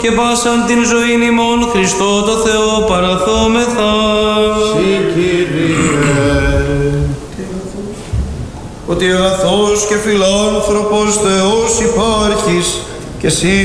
και πάσαν την ζωήν ημών Χριστό το Θεό παραθόμεθα. Συ Κύριε. Ότι αγαθός και φιλάνθρωπος Θεός υπάρχεις και εσύ